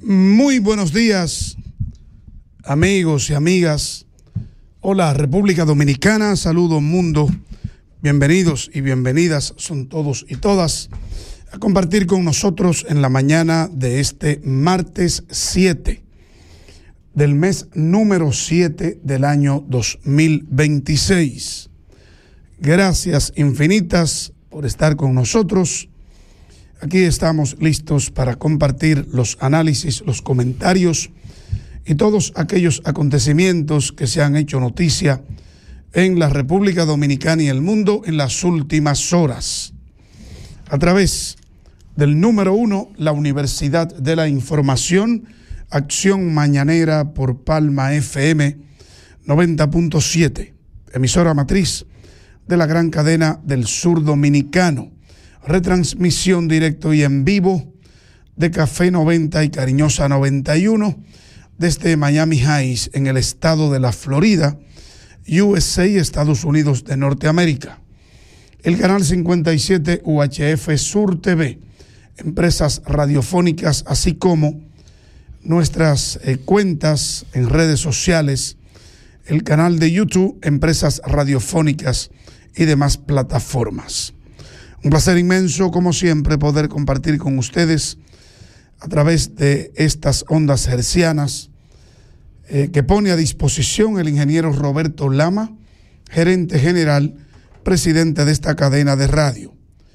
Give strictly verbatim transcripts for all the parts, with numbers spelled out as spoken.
Muy buenos días, amigos y amigas. Hola, República Dominicana, saludo mundo. Bienvenidos y bienvenidas son todos y todas a compartir con nosotros en la mañana de este martes siete del mes número siete del año dos mil veintiséis. Gracias infinitas por estar con nosotros. Aquí estamos listos para compartir los análisis, los comentarios y todos aquellos acontecimientos que se han hecho noticia en la República Dominicana y el mundo en las últimas horas. A través del número uno, la Universidad de la Información, Acción Mañanera por Palma F M noventa punto siete, emisora matriz de la gran cadena del sur dominicano. Retransmisión directo y en vivo de Café noventa y Cariñosa noventa y uno desde Miami Heights en el estado de la Florida, U S A, Estados Unidos de Norteamérica. El canal cincuenta y siete U H F Sur T V, empresas radiofónicas, así como nuestras eh, cuentas en redes sociales, el canal de YouTube, empresas radiofónicas y demás plataformas. Un placer inmenso, como siempre, poder compartir con ustedes a través de estas ondas hercianas eh, que pone a disposición el ingeniero Roberto Lama, gerente general, presidente de esta cadena de radio.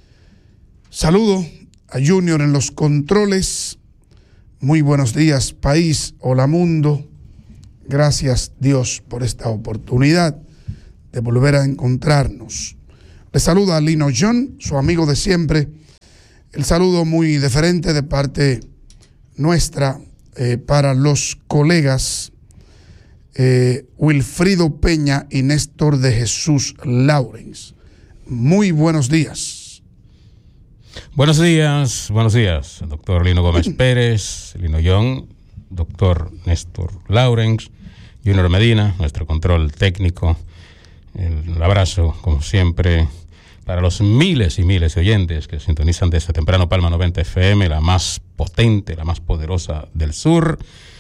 Saludo a Junior en los controles. Muy buenos días, país. Hola, mundo. Gracias, Dios, por esta oportunidad de volver a encontrarnos. Le saluda a Lino John, su amigo de siempre. El saludo muy deferente de parte nuestra eh, para los colegas eh, Wilfrido Peña y Néstor de Jesús Laurens. Muy buenos días. Buenos días, buenos días, doctor Lino Gómez Pérez, Lino John, doctor Néstor Laurens, Junior Medina, nuestro control técnico. El abrazo, como siempre, para los miles y miles de oyentes que sintonizan desde temprano Palma noventa F M, la más potente, la más poderosa del sur,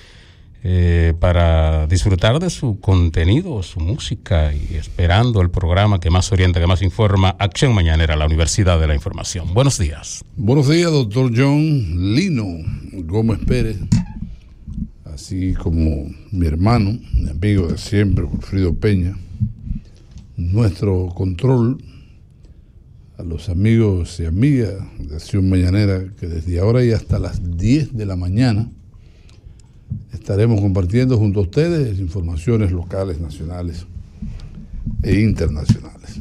eh, para disfrutar de su contenido, su música y esperando el programa que más orienta, que más informa, Acción Mañanera, la Universidad de la Información. Buenos días. Buenos días, doctor John Lino Gómez Pérez, así como mi hermano, mi amigo de siempre, Wilfrido Peña. Nuestro control a los amigos y amigas de Acción Mañanera, que desde ahora y hasta las diez de la mañana estaremos compartiendo junto a ustedes informaciones locales, nacionales e internacionales.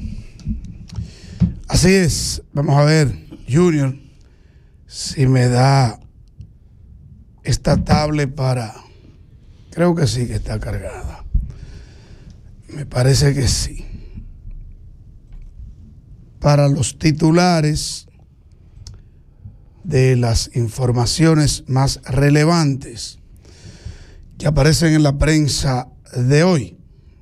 Así es. Vamos a ver, Junior, si me da esta tablet para... Creo que sí que está cargada. Me parece que sí. Para los titulares de las informaciones más relevantes que aparecen en la prensa de hoy.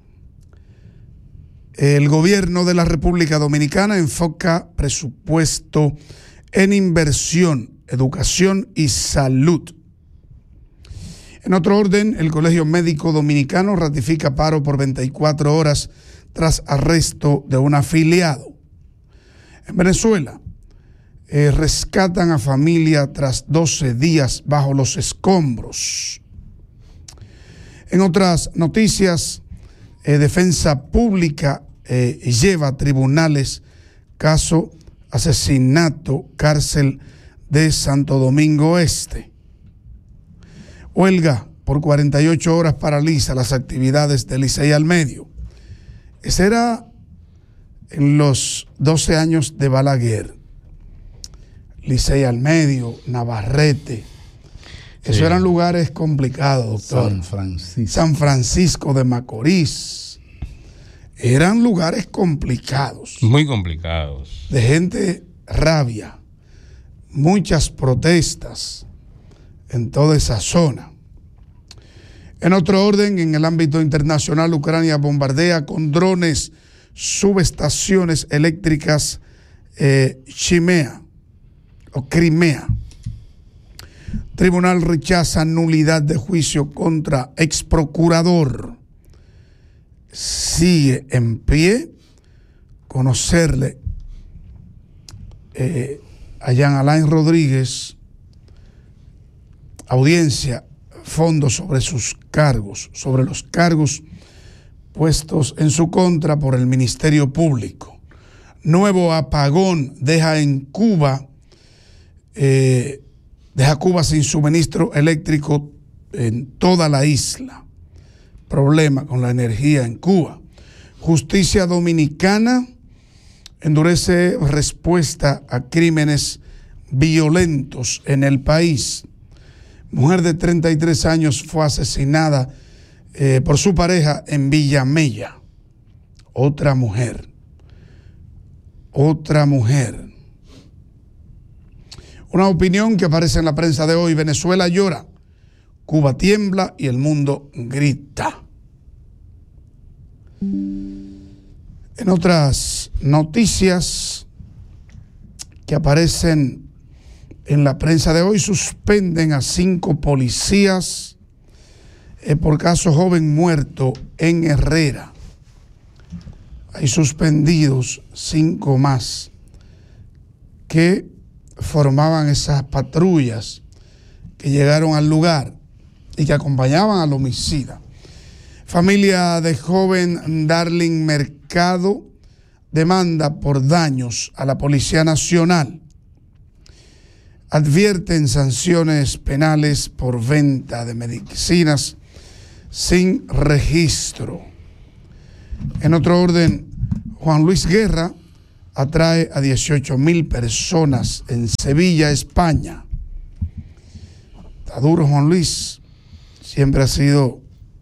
El gobierno de la República Dominicana enfoca presupuesto en inversión, educación y salud. En otro orden, el Colegio Médico Dominicano ratifica paro por veinticuatro horas tras arresto de un afiliado. En Venezuela, eh, rescatan a familia tras doce días bajo los escombros. En otras noticias, eh, Defensa Pública eh, lleva a tribunales caso asesinato, cárcel de Santo Domingo Este. Huelga por cuarenta y ocho horas paraliza las actividades de Licey al Medio. Ese era en los doce años de Balaguer. Licey al Medio, Navarrete. Esos sí. Eran lugares complicados, doctor. San Francisco. San Francisco de Macorís. Eran lugares complicados. Muy complicados. De gente rabia. Muchas protestas en toda esa zona. En otro orden, en el ámbito internacional, Ucrania bombardea con drones subestaciones eléctricas eh, Crimea o Crimea. Tribunal rechaza nulidad de juicio contra ex procurador. Sigue en pie conocerle eh, a Jean Alain Rodríguez audiencia, fondo sobre sus cargos, sobre los cargos puestos en su contra por el Ministerio Público. Nuevo apagón deja en Cuba, eh, deja Cuba sin suministro eléctrico en toda la isla. Problema con la energía en Cuba. Justicia dominicana endurece respuesta a crímenes violentos en el país. Mujer de treinta y tres años fue asesinada eh, por su pareja en Villamella. Otra mujer. Otra mujer. Una opinión que aparece en la prensa de hoy. Venezuela llora, Cuba tiembla y el mundo grita. En otras noticias que aparecen en la prensa de hoy, suspenden a cinco policías eh, por caso joven muerto en Herrera. Hay suspendidos cinco más que formaban esas patrullas que llegaron al lugar y que acompañaban al homicida. Familia de joven Darling Mercado demanda por daños a la Policía Nacional. Advierten sanciones penales por venta de medicinas sin registro. En otro orden, Juan Luis Guerra atrae a dieciocho mil personas en Sevilla, España. Está duro Juan Luis, siempre ha sido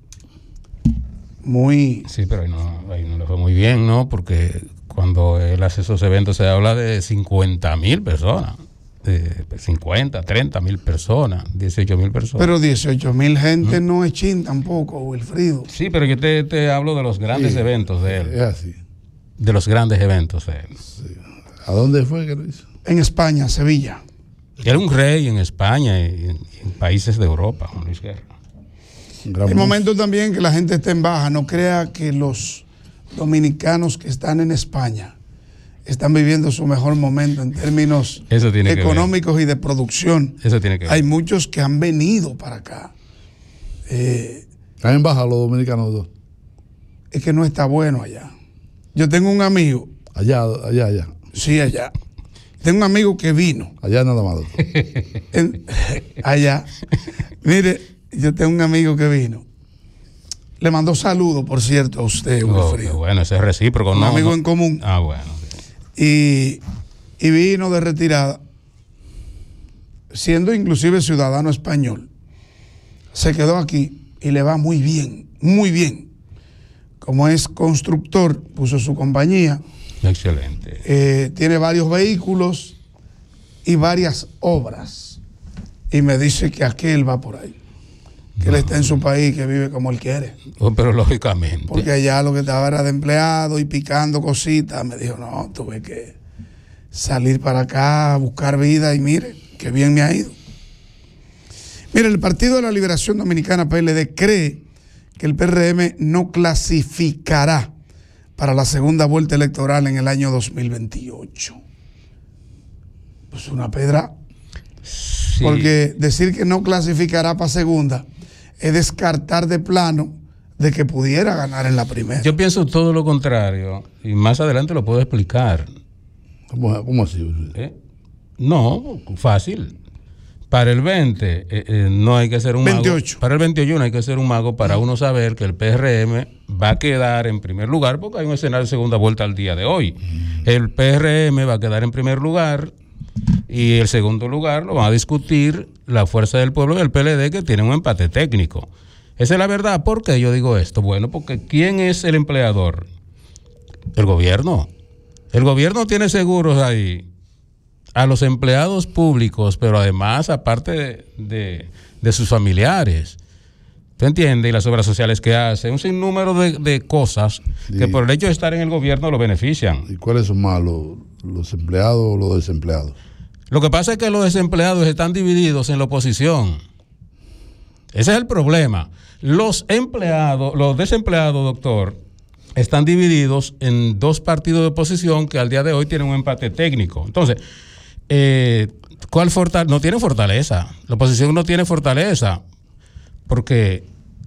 muy... Sí, pero ahí no, ahí no le fue muy bien, ¿no? Porque cuando él hace esos eventos se habla de cincuenta mil personas. De cincuenta, treinta mil personas, dieciocho mil personas. Pero dieciocho mil gente ¿Mm? No es chin tampoco, Wilfrido. Sí, pero yo te, te hablo de los grandes sí, eventos de él. Es así. De los grandes eventos de él. Sí. ¿A dónde fue que lo hizo? En España, Sevilla. Era un rey en España y en, en países de Europa, Juan Luis Guerra. El momento también que la gente esté en baja, no crea que los dominicanos que están en España están viviendo su mejor momento en términos económicos y de producción. Eso tiene que ver. Hay muchos que han venido para acá. Eh, ¿Están en baja los dominicanos dos? Es que no está bueno allá. Yo tengo un amigo. Allá, allá, allá. Sí, allá. Tengo un amigo que vino. Allá nada más. En, allá. Mire, yo tengo un amigo que vino. Le mandó saludos, por cierto, a usted, oh, Wilfrido. Bueno, ese es recíproco. Un no, amigo no. en común. Ah, bueno. Y, y vino de retirada, siendo inclusive ciudadano español. Se quedó aquí y le va muy bien, muy bien. Como es constructor, puso su compañía. Excelente. Eh, tiene varios vehículos y varias obras. Y me dice que aquel va por ahí. Que no. Él está en su país, que vive como él quiere. Oh, pero lógicamente. Porque allá lo que estaba era de empleado y picando cositas. Me dijo, no, tuve que salir para acá, a buscar vida y mire, qué bien me ha ido. Mire, el Partido de la Liberación Dominicana, P L D, cree que el P R M no clasificará para la segunda vuelta electoral en el año dos mil veintiocho. Pues una pedra. Sí. Porque decir que no clasificará para segunda es descartar de plano de que pudiera ganar en la primera. Yo pienso todo lo contrario y más adelante lo puedo explicar. ¿Cómo, cómo así? ¿Eh? No, fácil. Para el veinte eh, eh, no hay que ser un veintiocho. Mago. Para el veintiuno hay que ser un mago para uno saber que el P R M va a quedar en primer lugar porque hay un escenario de segunda vuelta al día de hoy. El P R M va a quedar en primer lugar y el segundo lugar lo van a discutir la Fuerza del Pueblo y el P L D, que tienen un empate técnico. Esa es la verdad. ¿Por qué yo digo esto? Bueno, porque ¿quién es el empleador? El gobierno. El gobierno tiene seguros ahí a los empleados públicos, pero además, aparte de, de, de sus familiares. ¿Tú entiendes? Y las obras sociales que hace, un sinnúmero de, de cosas sí. que por el hecho de estar en el gobierno lo benefician. ¿Y cuáles son más, los, los empleados o los desempleados? Lo que pasa es que los desempleados están divididos en la oposición. Ese es el problema. Los empleados, los desempleados, doctor, están divididos en dos partidos de oposición que al día de hoy tienen un empate técnico. Entonces, eh, ¿cuál fortaleza? No tiene fortaleza. La oposición no tiene fortaleza porque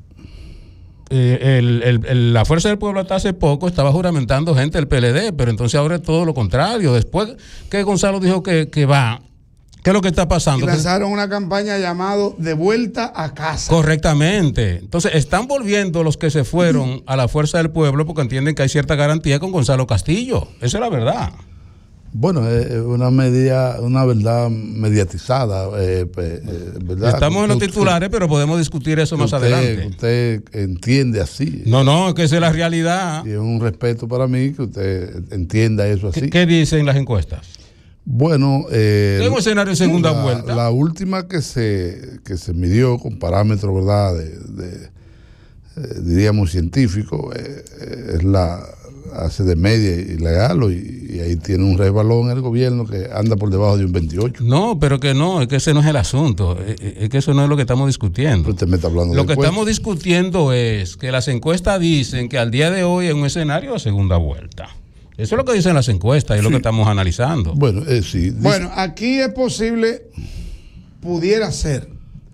eh, el, el, el, la Fuerza del Pueblo hasta hace poco estaba juramentando gente del P L D, pero entonces ahora es todo lo contrario. Después que Gonzalo dijo que, que va, ¿qué es lo que está pasando? Y lanzaron una campaña llamado De Vuelta a Casa. Correctamente. Entonces están volviendo los que se fueron a la Fuerza del Pueblo porque entienden que hay cierta garantía con Gonzalo Castillo. Esa es la verdad. Bueno, es una media, una verdad mediatizada. Eh, eh, ¿verdad? Estamos en los titulares, usted, pero podemos discutir eso más usted, adelante. Usted entiende así. No, no, que esa es la realidad. Y es un respeto para mí que usted entienda eso así. ¿Qué, qué dicen las encuestas? Bueno, eh, tengo escenario de segunda la, vuelta. La última que se que se midió con parámetros, ¿verdad? De, de, eh, diríamos científico, eh, eh, es la hace de media y legal y, y ahí tiene un resbalón el gobierno que anda por debajo de un veintiocho. No, pero que no, es que ese no es el asunto, es, es que eso no es lo que estamos discutiendo. Pero usted me está hablando lo de que encuesta. Estamos discutiendo es que las encuestas dicen que al día de hoy es un escenario de segunda vuelta. Eso es lo que dicen las encuestas y sí. Lo que estamos analizando. Bueno, eh, sí. Bueno, aquí es posible, pudiera ser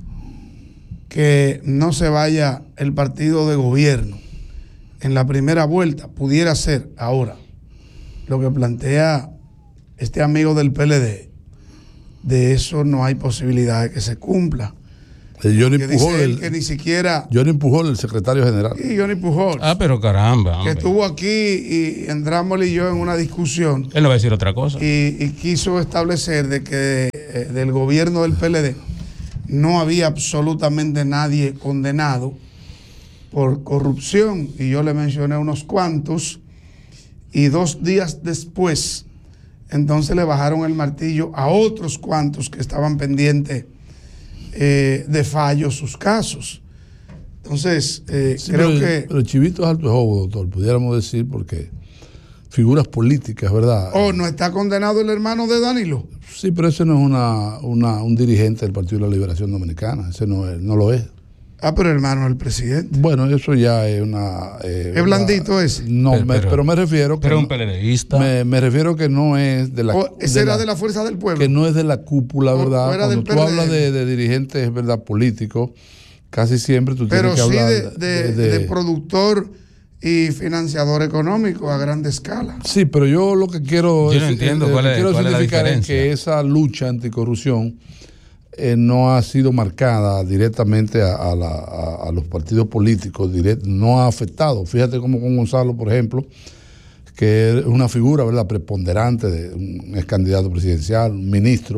que no se vaya el partido de gobierno en la primera vuelta, pudiera ser. Ahora, lo que plantea este amigo del P L D, de eso no hay posibilidad de que se cumpla. El Johnny que Pujol, dice él el, que ni siquiera Johnny Pujol, el secretario general. Y Johnny Pujol. Ah, pero caramba. Que hombre. estuvo aquí y entramos él y yo en una discusión. Él no va a decir otra cosa. Y, y quiso establecer de que eh, del gobierno del P L D no había absolutamente nadie condenado por corrupción, y yo le mencioné unos cuantos, y dos días después entonces le bajaron el martillo a otros cuantos que estaban pendientes eh, de fallo sus casos. Entonces eh, sí, creo pero, que pero Chivito es alto jobo, doctor, pudiéramos decir, porque figuras políticas, ¿verdad? Oh, ¿no está condenado el hermano de Danilo? Sí, pero ese no es una, una un dirigente del Partido de la Liberación Dominicana, ese no es, no lo es. Ah, pero hermano del presidente. Bueno, eso ya es una... Eh, ¿Es blandito ese? No, pero, me, pero, pero me refiero... Pero que un PLDista. Me, me refiero que no es de la... ¿O ese de era la, de la Fuerza del Pueblo? Que no es de la cúpula, ¿verdad? Era Cuando tú hablas de, de dirigentes, ¿verdad? Políticos, casi siempre tú pero tienes que sí hablar... de, de, de, de productor y financiador económico a gran escala. Sí, pero yo lo que quiero... Yo no entiendo cuál es, quiero cuál es la significar es que esa lucha anticorrupción Eh, no ha sido marcada directamente a, a, la, a, a los partidos políticos, direct, no ha afectado. Fíjate como con Gonzalo, por ejemplo, que es una figura, ¿verdad?, preponderante, de un ex candidato presidencial, un ministro,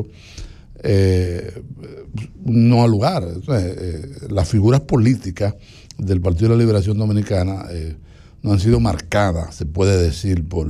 eh, no ha lugar. Entonces, eh, las figuras políticas del Partido de la Liberación Dominicana eh, no han sido marcadas, se puede decir, por...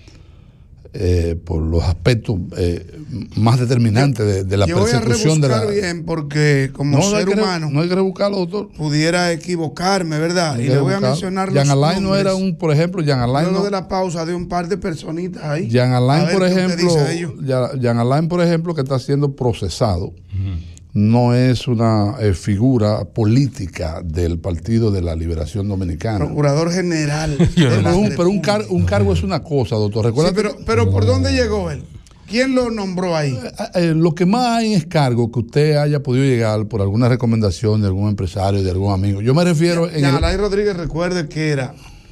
Eh, por los aspectos eh, más determinantes de, de la yo persecución voy a de la... bien porque como no, ser no que, humano no hay que rebuscarlo, doctor. Pudiera equivocarme, ¿verdad? No y le voy a mencionar Jean los Alain no era un, por ejemplo, Jean Alain luego no, de la pausa de un par de personitas ahí. Jean Alain, por ejemplo, de Jean Alain, por ejemplo, que está siendo procesado, uh-huh. no es una eh, figura política del Partido de la Liberación Dominicana. Procurador general. pero un, pero un, car un cargo es una cosa, doctor. Recuerda. Sí, pero, pero ¿por dónde llegó él? ¿Quién lo nombró ahí? Eh, eh, lo que más hay es cargo que usted haya podido llegar por alguna recomendación de algún empresario, de algún amigo. Yo me refiero... Ya, en ya Alain Rodríguez, recuerde que era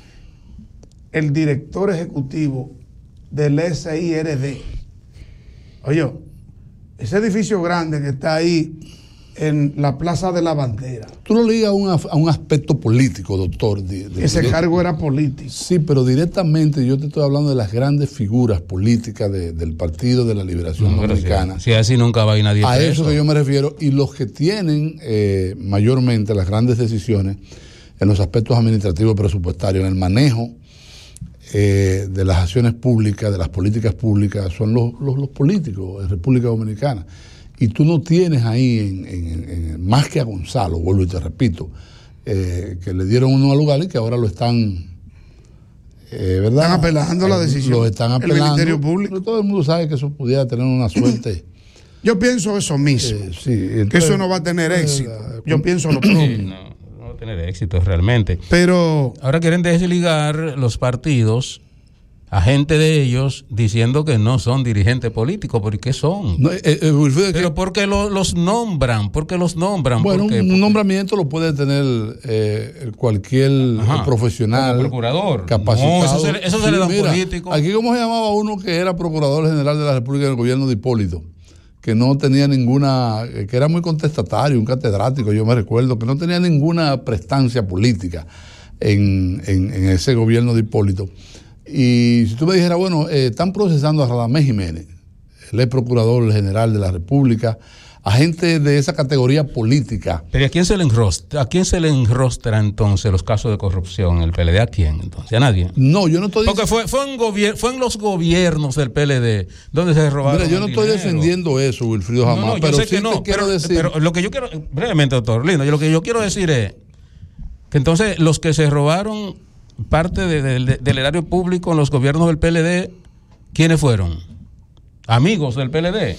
el director ejecutivo del S I R D. Oye, ese edificio grande que está ahí en la Plaza de la Bandera. Tú lo ligas a un, a un aspecto político, doctor. De, de, Ese de, cargo era político. Sí, pero directamente yo te estoy hablando de las grandes figuras políticas de, del Partido de la Liberación no, Dominicana. Si, si así nunca va a ir nadie a preso. Eso que yo me refiero. Y los que tienen eh, mayormente las grandes decisiones en los aspectos administrativos y presupuestarios, en el manejo eh, de las acciones públicas, de las políticas públicas, son los, los, los políticos de República Dominicana. Y tú no tienes ahí, en, en, en, más que a Gonzalo, vuelvo y te repito, eh, que le dieron uno al lugar y que ahora lo están, eh, ¿verdad? Están apelando eh, la decisión. Lo están apelando. El Ministerio Público. Pero todo el mundo sabe que eso pudiera tener una suerte Yo pienso eso mismo, Eh, sí, que entonces, eso no va a tener eh, éxito. eh, Yo pienso lo propio. Sí, no, no va a tener éxito realmente. Pero Ahora quieren desligar los partidos a gente de ellos diciendo que no son dirigentes políticos. ¿Por qué son? no, eh, eh, Wilfrido, es que- Pero porque lo- los nombran, porque los nombran. bueno, ¿Por qué? un Porque- nombramiento lo puede tener eh, cualquier Ajá, profesional como procurador. capacitado. No, eso se le- eso se le da a un mira, político. Aquí, ¿cómo se llamaba uno que era procurador general de la República en el gobierno de Hipólito? Que no tenía ninguna, que era muy contestatario, un catedrático, yo me recuerdo, que no tenía ninguna prestancia política en, en, en ese gobierno de Hipólito. Y si tú me dijeras, bueno, eh, están procesando a Radamés Jiménez, él es procurador general de la República, a gente de esa categoría política. Pero ¿a quién se le enrostra? ¿A quién se le enrostra entonces los casos de corrupción en el P L D? ¿A quién entonces? ¿A nadie? No, yo no estoy Porque fue, fue, en gobier- fue en los gobiernos del P L D donde se robaron. Mira, yo no el estoy dinero. defendiendo eso, Wilfrido, No, jamás, no, yo pero sé sí que no, te quiero pero, decir. pero lo que yo quiero, brevemente, doctor Lino, yo lo que yo quiero decir es que entonces los que se robaron parte de- de- de- del erario público en los gobiernos del P L D, ¿quiénes fueron? Amigos del P L D.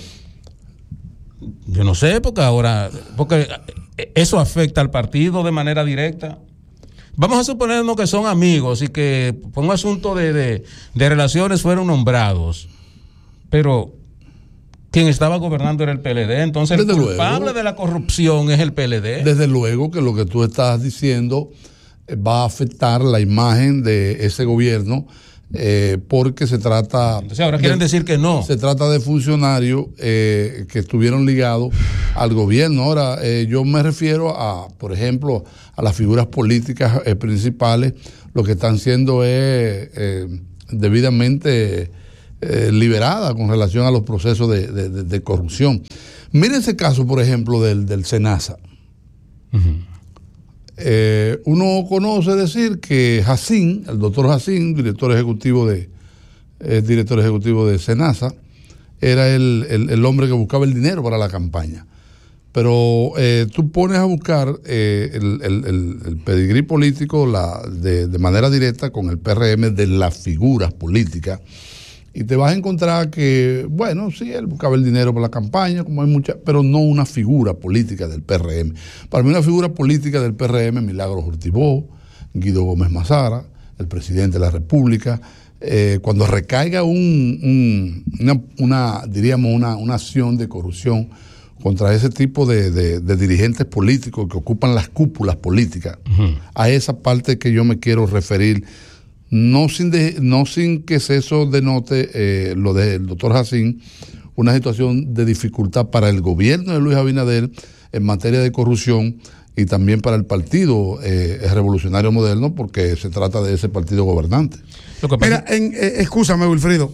Yo no sé, porque ahora, porque eso afecta al partido de manera directa. Vamos a suponernos que son amigos y que por un asunto de, de, de relaciones fueron nombrados, pero quien estaba gobernando era el P L D, entonces el Desde culpable luego. de la corrupción es el P L D. Desde luego que lo que tú estás diciendo eh, va a afectar la imagen de ese gobierno, eh, porque se trata. Entonces ahora quieren de- decir que no. Se trata de funcionarios eh, que estuvieron ligados al gobierno. Ahora, eh, yo me refiero a, por ejemplo, a las figuras políticas eh, principales, lo que están siendo es eh, debidamente eh, liberadas con relación a los procesos de, de- de- de corrupción. Miren ese caso, por ejemplo, del, del SENASA. Ujú. Eh, uno conoce decir que Jacín, el doctor Jacín, director ejecutivo de eh, director ejecutivo de SENASA, era el, el, el hombre que buscaba el dinero para la campaña. Pero eh, tú pones a buscar eh, el, el, el, el pedigrí político la, de, de manera directa con el P R M de las figuras políticas, y te vas a encontrar que, bueno, sí, él buscaba el dinero para la campaña, como hay muchas, pero no una figura política del P R M. Para mí una figura política del P R M, Milagros Ortibó, Guido Gómez Mazara, el presidente de la República. Eh, cuando recaiga un, un, una, una, diríamos, una, una acción de corrupción contra ese tipo de, de, de dirigentes políticos que ocupan las cúpulas políticas, uh-huh. a esa parte que yo me quiero referir, no sin, de, no sin que eso denote eh, lo del doctor Jacín, una situación de dificultad para el gobierno de Luis Abinader en materia de corrupción y también para el partido eh, revolucionario moderno, porque se trata de ese partido gobernante. Lo que Mira, en, eh, escúchame, Wilfrido,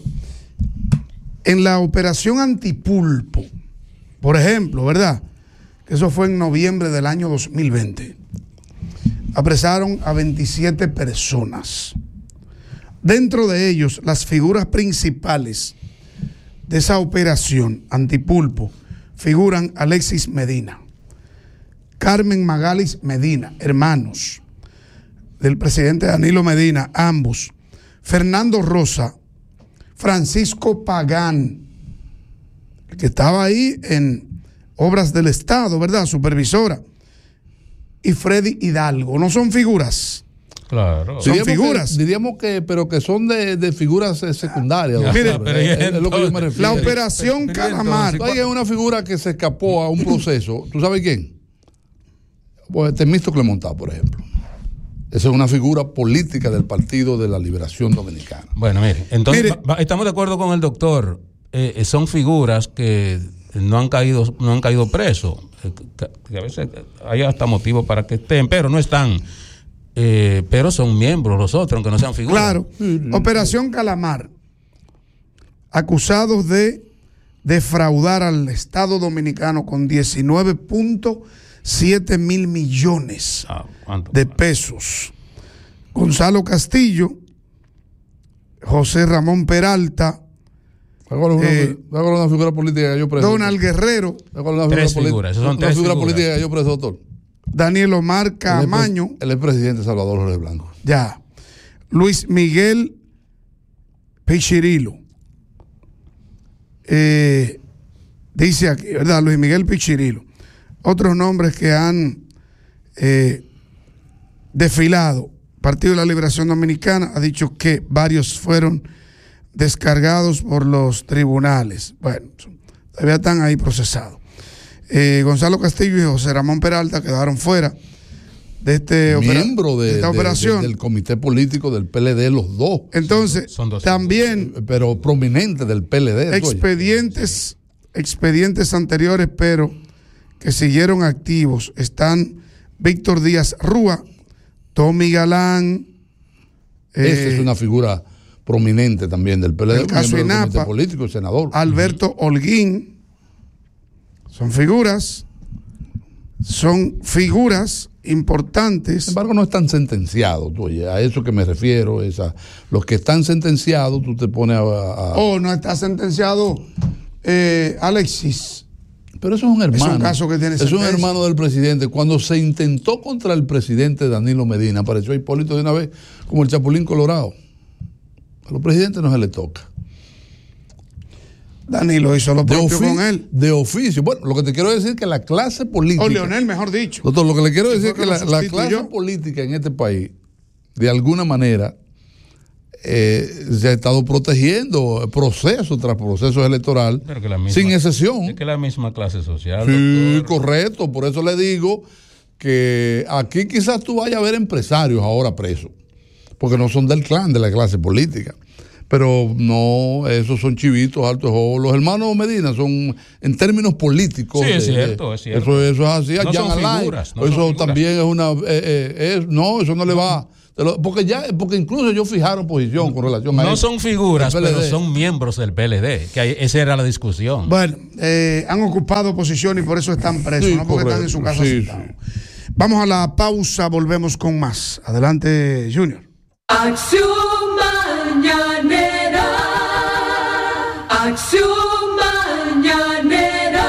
en la operación Antipulpo, por ejemplo, ¿verdad? Que eso fue en noviembre del año dos mil veinte. Apresaron a veintisiete personas. Dentro de ellos, las figuras principales de esa operación Antipulpo figuran Alexis Medina, Carmen Magalis Medina, hermanos del presidente Danilo Medina, ambos, Fernando Rosa, Francisco Pagán, que estaba ahí en Obras del Estado, ¿verdad? Supervisora, y Freddy Hidalgo. ¿No son figuras? Claro. Son diríamos figuras. Que, diríamos que, pero que son de, de figuras eh, secundarias. Mire, es, es, es lo que yo me refiero. La operación pero, pero, Calamar. Hay una figura que se escapó a un proceso. ¿Tú sabes quién? Pues Temístocle Montá, por ejemplo. Esa es una figura política del Partido de la Liberación Dominicana. Bueno, mire, entonces Mire, va, estamos de acuerdo con el doctor. Eh, son figuras que no han caído, no han caído presos. Eh, que a veces hay hasta motivos para que estén, pero no están. Eh, pero son miembros los otros, aunque no sean figuras. Claro. Operación Calamar. Acusados de defraudar al Estado Dominicano con diecinueve punto siete mil millones ah, de pesos. Gonzalo Castillo, José Ramón Peralta, ¿Cuál es una, eh, una figura política que yo preso? Donald Guerrero. Una tres figuras. Esas son una tres figura figuras. política que yo preso, doctor. Daniel Omar Camaño. El expresidente Salvador Jorge Blanco. Ya. Luis Miguel Pichirilo. Eh, dice aquí, ¿verdad? Luis Miguel Pichirilo. Otros nombres que han eh, desfilado. Partido de la Liberación Dominicana ha dicho que varios fueron descargados por los tribunales. Bueno, todavía están ahí procesados. Eh, Gonzalo Castillo y José Ramón Peralta quedaron fuera de este miembro opera, de, de esta de, operación de, del comité político del P L D, los dos. Entonces, son dos, también pero prominentes del P L D. expedientes, expedientes anteriores, pero que siguieron activos. Están Víctor Díaz Rúa, Tommy Galán. Esta eh, es una figura prominente también del P L D, el caso del INAPA, comité político y senador. Alberto uh-huh. Holguín. Son figuras, son figuras importantes. Sin embargo, no están sentenciados. Tú, a eso que me refiero, es a los que están sentenciados, tú te pones a... a... Oh, no está sentenciado eh, Alexis. Pero eso es un hermano. Es un caso que tiene Es un hermano del presidente. Cuando se intentó contra el presidente Danilo Medina, apareció Hipólito de una vez como el Chapulín Colorado. A los presidentes no se les toca. Danilo hizo lo propio con él. De oficio. Bueno, lo que te quiero decir es que la clase política... O Leonel, mejor dicho. Doctor, lo que le quiero decir es que la, la clase política en este país, de alguna manera, eh, se ha estado protegiendo proceso tras proceso electoral, misma, sin excepción. Es que la misma clase social. Sí, doctor. Correcto. Por eso le digo que aquí quizás tú vayas a ver empresarios ahora presos, porque no son del clan de la clase política. Pero no, esos son chivitos, altos ojos. Los hermanos Medina son, en términos políticos. Sí, es de, cierto, es cierto. Eso, eso es así. No son figuras, no eso son también es una. Eh, eh, es, no, eso no le va. Porque ya, porque incluso ellos fijaron posición con relación a No él. son figuras, pero son miembros del P L D. Que hay, esa era la discusión. Bueno, eh, han ocupado posición y por eso están presos, sí, no porque correcto. Están en su casa sí, sentados. Sí. Vamos a la pausa, volvemos con más. Adelante, Junior. Acción mañanera, acción mañanera.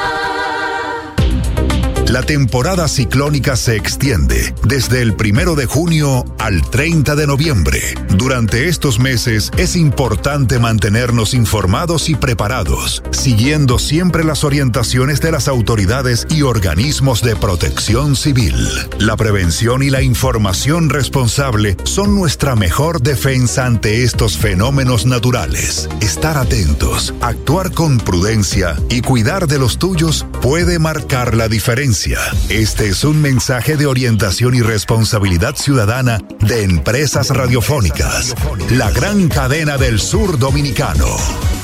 La temporada ciclónica se extiende desde el primero de junio al treinta de noviembre. Durante estos meses es importante mantenernos informados y preparados, siguiendo siempre las orientaciones de las autoridades y organismos de protección civil. La prevención y la información responsable son nuestra mejor defensa ante estos fenómenos naturales. Estar atentos, actuar con prudencia y cuidar de los tuyos puede marcar la diferencia. Este es un mensaje de orientación y responsabilidad ciudadana de Empresas Radiofónicas, la gran cadena del sur dominicano.